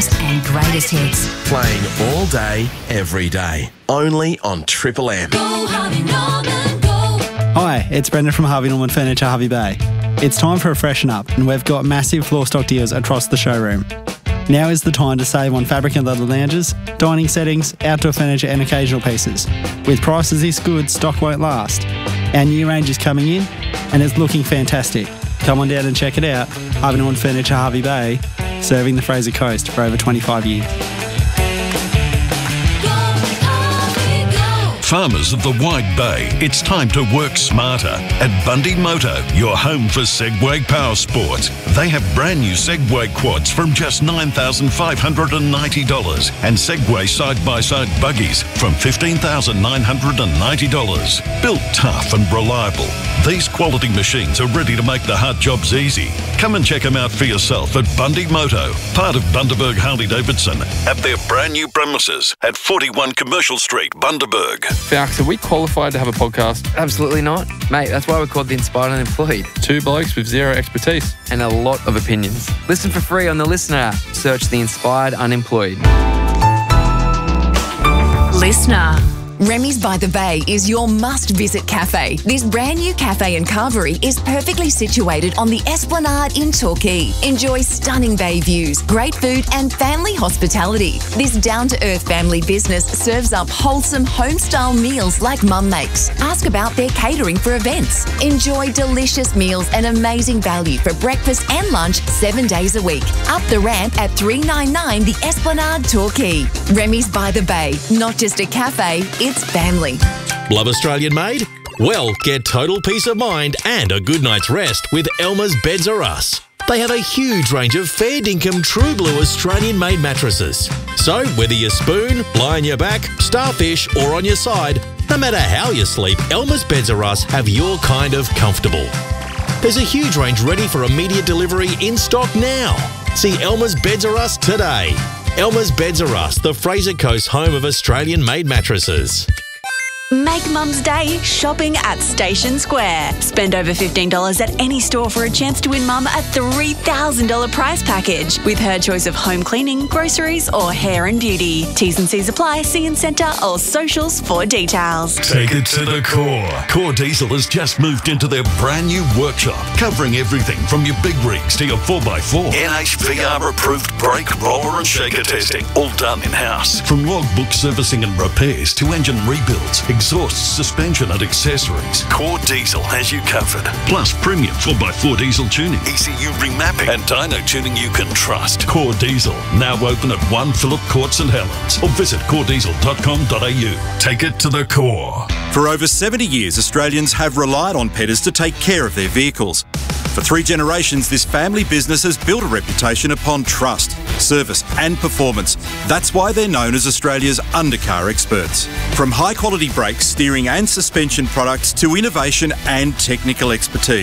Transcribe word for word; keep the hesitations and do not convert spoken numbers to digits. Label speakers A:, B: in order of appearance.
A: news and greatest hits.
B: Playing all day, every day. Only on Triple M.
C: Go Harvey Norman, go.
D: Hi, it's Brendan from Harvey Norman Furniture, Harvey Bay. It's time for a freshen up, and we've got massive floor stock deals across the showroom. Now is the time to save on fabric and leather lounges, dining settings, outdoor furniture and occasional pieces. With prices this good, stock won't last. Our new range is coming in and it's looking fantastic. Come on down and check it out. Harvey Norman Furniture, Harvey Bay, serving the Fraser Coast for over twenty-five years.
E: Farmers of the Wide Bay, it's time to work smarter. At Bundy Moto, your home for Segway power sports. They have brand new Segway quads from just nine thousand five hundred ninety dollars and Segway side-by-side buggies from fifteen thousand nine hundred ninety dollars. Built tough and reliable, these quality machines are ready to make the hard jobs easy. Come and check them out for yourself at Bundy Moto, part of Bundaberg Harley-Davidson, at their brand new premises at forty-one Commercial Street, Bundaberg.
F: Falks, are we qualified to have a podcast?
G: Absolutely not. Mate, that's why we're called The Inspired Unemployed.
F: Two blokes with zero expertise.
G: And a lot of opinions. Listen for free on the Listener app. Search The Inspired Unemployed.
A: Listener. Remy's by the Bay is your must-visit cafe. This brand new cafe and carvery is perfectly situated on the Esplanade in Torquay. Enjoy stunning bay views, great food and family hospitality. This down-to-earth family business serves up wholesome home-style meals like Mum makes. Ask about their catering for events. Enjoy delicious meals and amazing value for breakfast and lunch seven days a week. Up the ramp at three ninety-nine The Esplanade, Torquay. Remy's by the Bay, not just a cafe, it's family.
H: Love Australian made? Well, get total peace of mind and a good night's rest with Elmer's Beds Are Us. They have a huge range of fair dinkum true blue Australian made mattresses. So whether you spoon, lie on your back, starfish or on your side, no matter how you sleep, Elmer's Beds Are Us have your kind of comfortable. There's a huge range ready for immediate delivery in stock now. See Elmer's Beds Are Us today. Elmer's Beds Are Us, the Fraser Coast home of Australian-made mattresses.
I: Make Mum's Day shopping at Station Square. Spend over fifteen dollars at any store for a chance to win Mum a three thousand dollars prize package with her choice of home cleaning, groceries or hair and beauty. T's and C's apply. See in centre or socials for details.
E: Take it to the core. Core Diesel has just moved into their brand new workshop, covering everything from your big rigs to your four by four. N H V R approved brake, roller and shaker testing, all done in-house. From logbook servicing and repairs to engine rebuilds, exhaust, suspension and accessories, Core Diesel has you covered. Plus premium four by four diesel tuning, E C U remapping and dyno tuning you can trust. Core Diesel, now open at one Phillip Court St Helens or visit core diesel dot com dot a u. Take it to the core.
J: For over seventy years, Australians have relied on Petters to take care of their vehicles. For three generations, this family business has built a reputation upon trust, service and performance. That's why they're known as Australia's undercar experts. From high-quality brakes, steering and suspension products to innovation and technical expertise,